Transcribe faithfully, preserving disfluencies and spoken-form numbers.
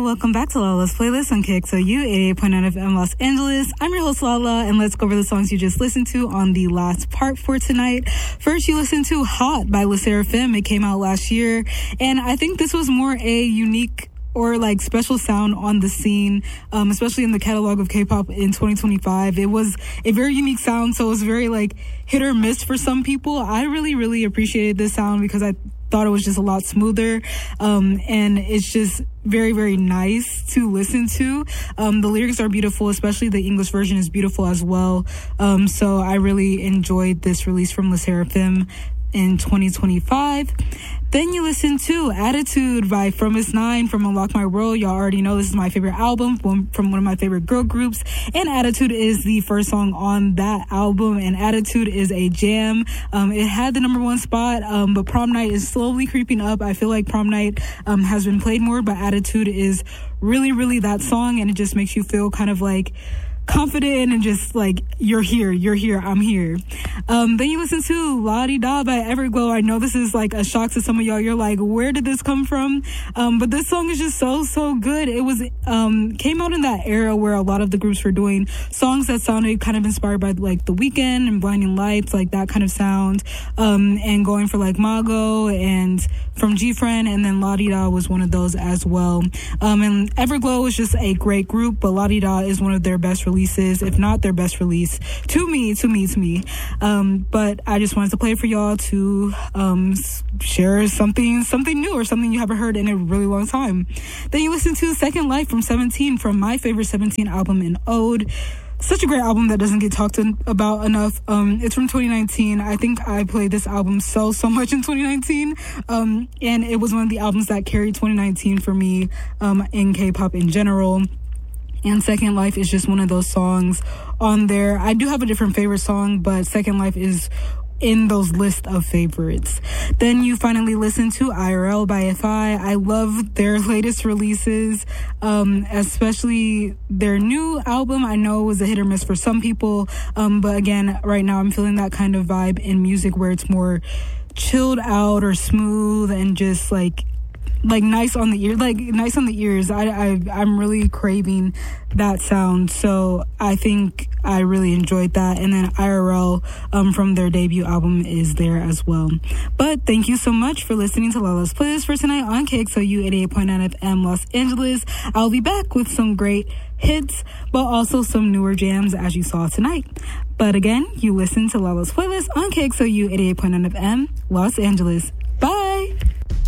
welcome back to Lala's Playlist on K X O U eighty-eight point nine F M Los Angeles. I'm your host Lala, and let's go over the songs you just listened to on the last part for tonight. First, you listened to Hot by LE SSERAFIM. It came out last year, and I think this was more a unique or like special sound on the scene, um, especially in the catalog of K-pop in twenty twenty-five. It was a very unique sound, so it was very like hit or miss for some people. I really, really appreciated this sound because I thought it was just a lot smoother, um, and it's just very, very nice to listen to. Um, the lyrics are beautiful, especially the English version is beautiful as well. Um, so I really enjoyed this release from LE SSERAFIM in twenty twenty-five. Then you listen to Attitude by From Miss Nine from Unlock My World. Y'all already know this is my favorite album from, from one of my favorite girl groups, and Attitude is the first song on that album, and Attitude is a jam. Um, it had the number one spot, um, but Prom Night is slowly creeping up. I feel like Prom Night um, has been played more, but Attitude is really, really that song, and it just makes you feel kind of like confident and just like you're here, you're here, I'm here. Um, then you listen to La Di Da by Everglow. I know this is like a shock to some of y'all. You're like, where did this come from? Um, but this song is just so, so good. It was, um, came out in that era where a lot of the groups were doing songs that sounded kind of inspired by like The Weeknd and Blinding Lights, like that kind of sound, um, and going for like Mago and from G-Friend, and then La Di Da was one of those as well. Um, and Everglow is just a great group, but La Di Da is one of their best releases, if not their best release to me, to me, to me. Um, but I just wanted to play it for y'all to um, share something, something new or something you haven't heard in a really long time. Then you listen to Second Life from Seventeen, from my favorite Seventeen album, in Ode. Such a great album that doesn't get talked about enough. Um, it's from twenty nineteen. I think I played this album so, so much in twenty nineteen. Um, and it was one of the albums that carried twenty nineteen for me um, in K-pop in general. And Second Life is just one of those songs on there. I do have a different favorite song, but Second Life is in those list of favorites. Then you finally listen to I R L by F I. I love their latest releases, um, especially their new album. I know it was a hit or miss for some people, um, but again, right now I'm feeling that kind of vibe in music where it's more chilled out or smooth and just like like nice on the ear, like nice on the ears. I, I, I'm really craving that sound. So I think I really enjoyed that. And then I R L, um, from their debut album is there as well. But thank you so much for listening to Lala's Playlist for tonight on K X O U eighty-eight point nine F M Los Angeles. I'll be back with some great hits, but also some newer jams as you saw tonight. But again, you listen to Lala's Playlist on K X O U eighty-eight point nine F M Los Angeles.